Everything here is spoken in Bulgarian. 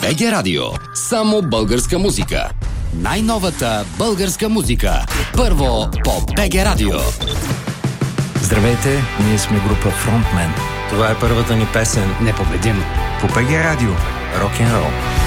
БГ Радио. Само българска музика. Най-новата българска музика. Първо по БГ Радио. Здравейте, ние сме група Frontman. Това е първата ни песен. Непобедим. По БГ Радио. Рок-н-рол.